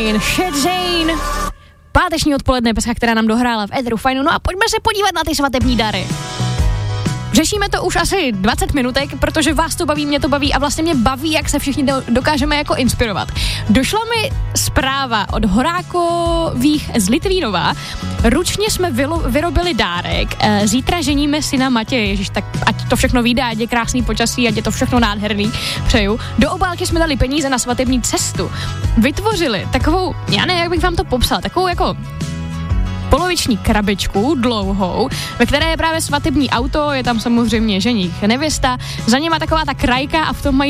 Shine, Shadzane. Páteční odpoledne peska, která nám dohrála v Eteru Fajnu. No a pojďme se podívat na ty svatební dary. Řešíme to už asi 20 minutek, protože vás to baví, mě to baví a vlastně mě baví, jak se všichni dokážeme jako inspirovat. Došla mi zpráva od Horákových z Litvínova. Ručně jsme vyrobili dárek. Zítra ženíme syna Matěje. Ježiš, tak ať to všechno vyjde, ať je krásný počasí, ať je to všechno nádherný. Přeju. Do obálky jsme dali peníze na svatební cestu. Vytvořili takovou, já nevím, jak bych vám to popsal, takovou jako poloviční krabičku dlouhou, ve které je právě svatební auto, je tam samozřejmě ženich, nevěsta, za něma taková ta krajka a v tom mají